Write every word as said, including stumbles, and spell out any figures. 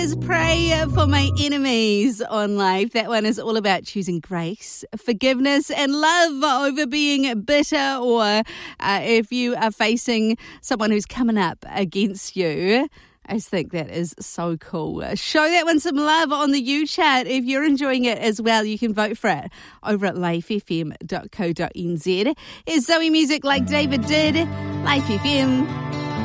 Pray for my enemies on life. That one is all about choosing grace, forgiveness and love over being bitter, or uh, if you are facing someone who's coming up against you. I just think that is so cool. Show that one some love on the U chart. If you're enjoying it as well, you can vote for it over at life f m dot co dot n z. It's Zoe Music like David did. Life F M.